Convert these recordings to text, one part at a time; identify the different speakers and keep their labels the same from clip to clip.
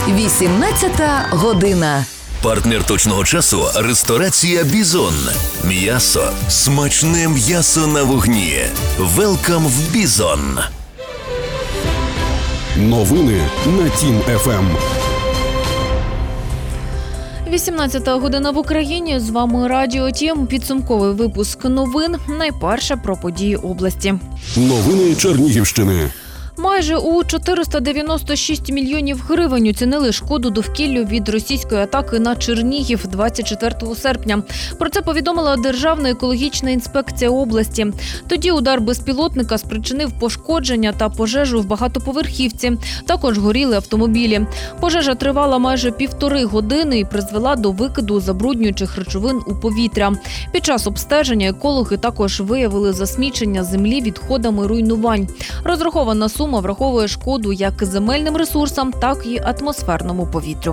Speaker 1: 18 година.
Speaker 2: Партнер точного часу – ресторація «Бізон». М'ясо. Смачне м'ясо на вогні. Велкам в «Бізон».
Speaker 3: Новини на Тім-ФМ.
Speaker 4: 18-та година в Україні. З вами Радіо Тім. Підсумковий випуск новин. Найперше про події області.
Speaker 3: Новини Чернігівщини.
Speaker 4: Майже у 496 мільйонів гривень оцінили шкоду довкіллю від російської атаки на Чернігів 24 серпня. Про це повідомила Державна екологічна інспекція області. Тоді удар безпілотника спричинив пошкодження та пожежу в багатоповерхівці. Також горіли автомобілі. Пожежа тривала майже 1,5 години і призвела до викиду забруднюючих речовин у повітря. Під час обстеження екологи також виявили засмічення землі відходами руйнувань. Розрахована сума враховує шкоду як земельним ресурсам, так і атмосферному повітрю.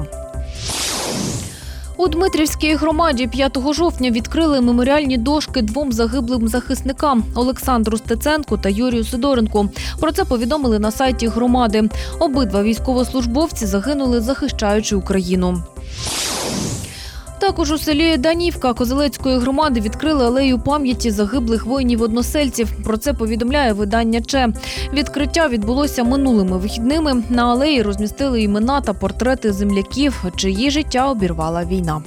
Speaker 4: У Дмитрівській громаді 5 жовтня відкрили меморіальні дошки двом загиблим захисникам – Олександру Стеценку та Юрію Сидоренку. Про це повідомили на сайті громади. Обидва військовослужбовці загинули, захищаючи Україну. Також у селі Данівка Козелецької громади відкрили алею пам'яті загиблих воїнів-односельців. Про це повідомляє видання «Че». Відкриття відбулося минулими вихідними. На алеї розмістили імена та портрети земляків, чиї життя обірвала війна.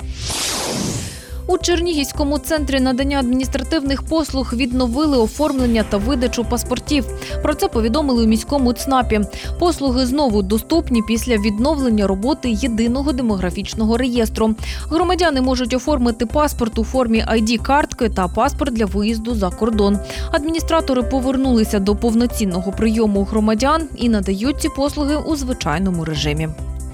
Speaker 4: У Чернігівському центрі надання адміністративних послуг відновили оформлення та видачу паспортів. Про це повідомили у міському ЦНАПі. Послуги знову доступні після відновлення роботи єдиного демографічного реєстру. Громадяни можуть оформити паспорт у формі ID-картки та паспорт для виїзду за кордон. Адміністратори повернулися до повноцінного прийому громадян і надають ці послуги у звичайному режимі.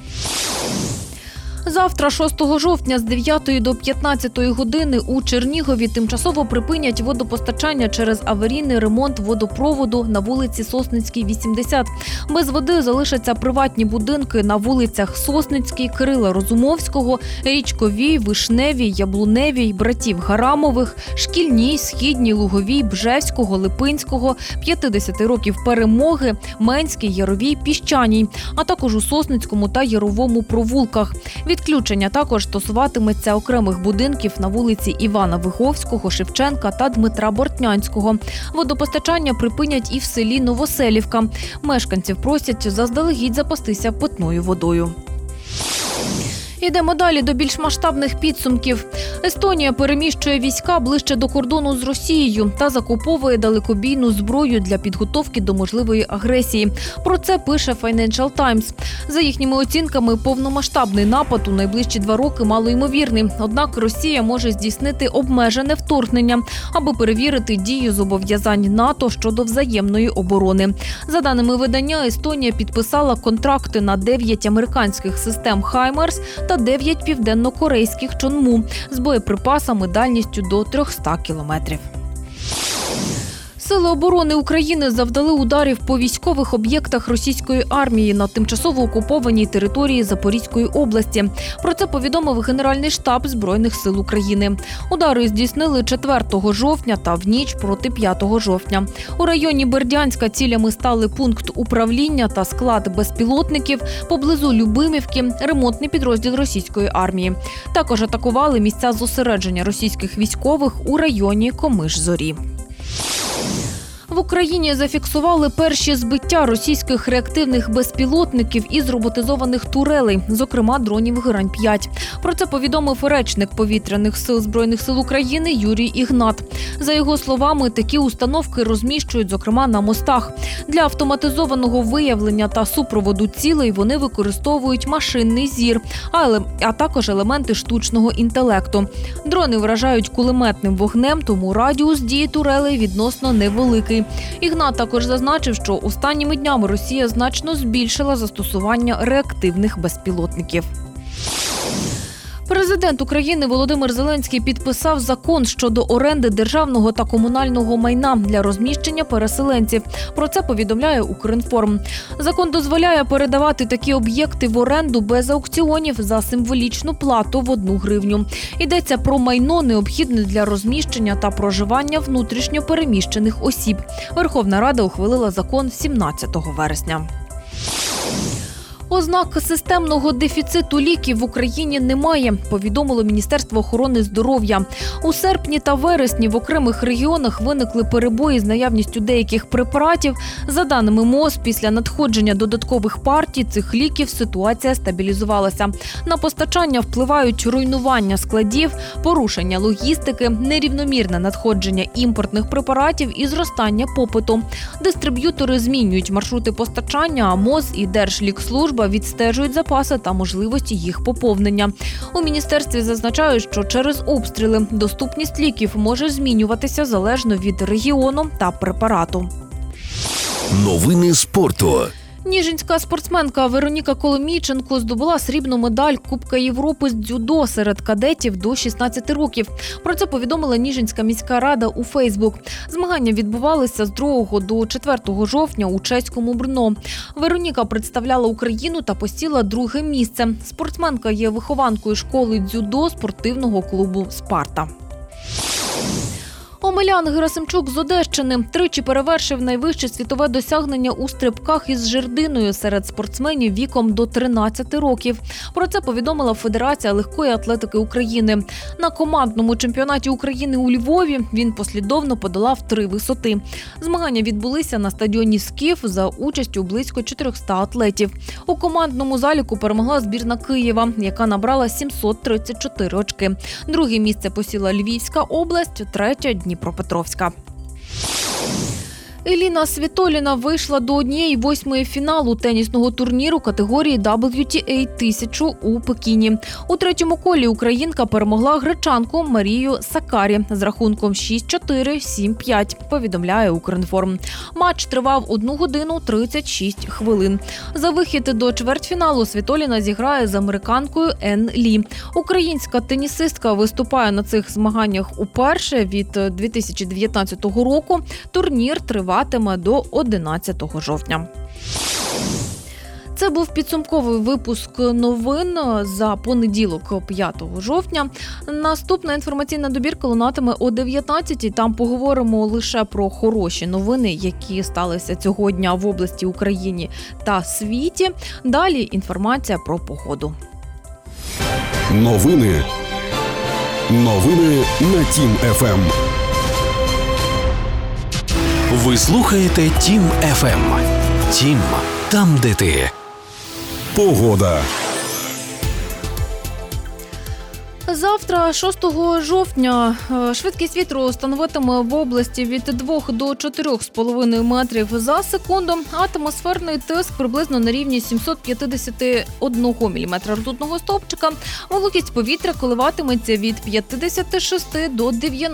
Speaker 4: Завтра, 6 жовтня, з 9 до 15 години у Чернігові тимчасово припинять водопостачання через аварійний ремонт водопроводу на вулиці Сосницькій, 80. Без води залишаться приватні будинки на вулицях Сосницькій, Кирила Розумовського, Річковій, Вишневій, Яблуневій, братів Гарамових, Шкільній, Східній, Луговій, Бжевського, Липинського, 50 років Перемоги, Менській, Яровій, Піщаній, а також у Сосницькому та Яровому провулках. Відключення також стосуватиметься окремих будинків на вулиці Івана Виговського, Шевченка та Дмитра Бортнянського. Водопостачання припинять і в селі Новоселівка. Мешканців просять заздалегідь запастися питною водою. Йдемо далі до більш масштабних підсумків. Естонія переміщує війська ближче до кордону з Росією та закуповує далекобійну зброю для підготовки до можливої агресії. Про це пише Financial Times. За їхніми оцінками, повномасштабний напад у найближчі 2 роки малоймовірний. Однак Росія може здійснити обмежене вторгнення, аби перевірити дію зобов'язань НАТО щодо взаємної оборони. За даними видання, Естонія підписала контракти на 9 американських систем «Хаймерс» та 9 південно-корейських «Чонму» з боєприпасами дальністю до 300 кілометрів. Сили оборони України завдали ударів по військових об'єктах російської армії на тимчасово окупованій території Запорізької області. Про це повідомив Генеральний штаб Збройних сил України. Удари здійснили 4 жовтня та в ніч проти 5 жовтня. У районі Бердянська цілями стали пункт управління та склад безпілотників, поблизу Любимівки – ремонтний підрозділ російської армії. Також атакували місця зосередження російських військових у районі Комиш-Зорі. В Україні зафіксували перші збиття російських реактивних безпілотників із роботизованих турелей, зокрема дронів «Грань-5». Про це повідомив речник Повітряних сил Збройних сил України Юрій Ігнат. За його словами, такі установки розміщують, зокрема, на мостах. Для автоматизованого виявлення та супроводу цілей вони використовують машинний зір, а також елементи штучного інтелекту. Дрони вражають кулеметним вогнем, тому радіус дії турелей відносно невеликий. Ігнат також зазначив, що останніми днями Росія значно збільшила застосування реактивних безпілотників. Президент України Володимир Зеленський підписав закон щодо оренди державного та комунального майна для розміщення переселенців. Про це повідомляє Укрінформ. Закон дозволяє передавати такі об'єкти в оренду без аукціонів за символічну плату в 1 гривню. Йдеться про майно, необхідне для розміщення та проживання внутрішньо переміщених осіб. Верховна Рада ухвалила закон 17 вересня. Ознак системного дефіциту ліків в Україні немає, повідомило Міністерство охорони здоров'я. У серпні та вересні в окремих регіонах виникли перебої з наявністю деяких препаратів. За даними МОЗ, після надходження додаткових партій цих ліків ситуація стабілізувалася. На постачання впливають руйнування складів, порушення логістики, нерівномірне надходження імпортних препаратів і зростання попиту. Дистриб'ютори змінюють маршрути постачання, а МОЗ і Держлікслужба відстежують запаси та можливості їх поповнення. У міністерстві зазначають, що через обстріли доступність ліків може змінюватися залежно від регіону та препарату.
Speaker 2: Новини спорту.
Speaker 4: Ніжинська спортсменка Вероніка Коломійченко здобула срібну медаль Кубка Європи з дзюдо серед кадетів до 16 років. Про це повідомила Ніжинська міська рада у Фейсбук. Змагання відбувалися з 2 до 4 жовтня у чеському Брно. Вероніка представляла Україну та посіла 2-ге місце. Спортсменка є вихованкою школи дзюдо спортивного клубу «Спарта». Омелян Герасимчук з Одещини тричі перевершив найвище світове досягнення у стрибках із жердиною серед спортсменів віком до 13 років. Про це повідомила Федерація легкої атлетики України. На командному чемпіонаті України у Львові він послідовно подолав 3 висоти. Змагання відбулися на стадіоні «Скіф» за участю близько 400 атлетів. У командному заліку перемогла збірна Києва, яка набрала 734 очки. Друге місце посіла Львівська область, третє – Дніпропетровська. Еліна Світоліна вийшла до 1/8 фіналу тенісного турніру категорії WTA 1000 у Пекіні. У третьому колі українка перемогла гречанку Марію Сакарі з рахунком 6-4, 7-5, повідомляє Укрінформ. Матч тривав 1 годину 36 хвилин. За вихід до чвертьфіналу Світоліна зіграє з американкою Ен Лі. Українська тенісистка виступає на цих змаганнях уперше від 2019 року. Турнір триває до 11 жовтня. Це був підсумковий випуск новин за понеділок, 5 жовтня. Наступна інформаційна добірка лунатиме о 19-й. Там поговоримо лише про хороші новини, які сталися цього дня в області, Україні та світі. Далі інформація про погоду.
Speaker 3: Новини на Тім ФМ.
Speaker 2: Ви слухаєте Тім ФМ. Тім – там, де ти.
Speaker 3: Погода.
Speaker 4: Завтра, 6 жовтня, швидкість вітру становитиме в області від 2 до 4,5 метрів за секунду. Атмосферний тиск приблизно на рівні 751 міліметра ртутного стовпчика. Вологість повітря коливатиметься від 56 до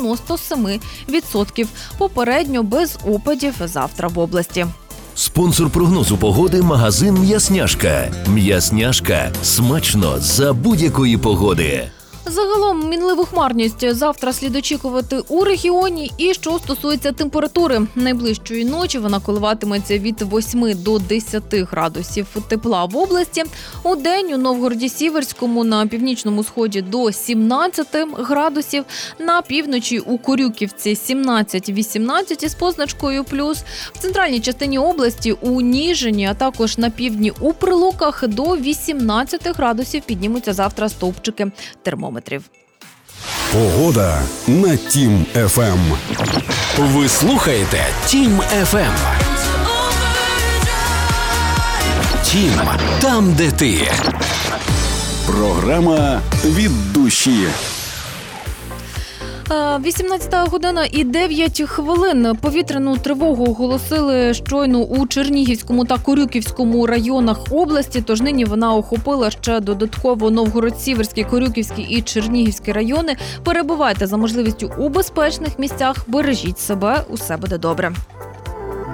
Speaker 4: 97%. Попередньо без опадів завтра в області.
Speaker 2: Спонсор прогнозу погоди – магазин «М'ясняшка». «М'ясняшка» – смачно за будь-якої погоди.
Speaker 4: Загалом мінливу хмарність завтра слід очікувати у регіоні. І що стосується температури, найближчої ночі вона коливатиметься від 8 до 10 градусів тепла в області. У день у Новгороді-Сіверському на північному сході до 17 градусів, на півночі у Корюківці 17-18 із позначкою плюс. В центральній частині області у Ніжині, а також на півдні у Прилуках до 18 градусів піднімуться завтра стовпчики термометрів.
Speaker 3: Погода на Тім ФМ.
Speaker 2: Ви слухаєте Тім ФМ. Тім – там, де ти.
Speaker 3: Програма «Від душі».
Speaker 4: 18 година і 9 хвилин. Повітряну тривогу оголосили щойно у Чернігівському та Корюківському районах області, тож нині вона охопила ще додатково Новгород-Сіверський, Корюківський і Чернігівський райони. Перебувайте за можливістю у безпечних місцях, бережіть себе, усе буде добре.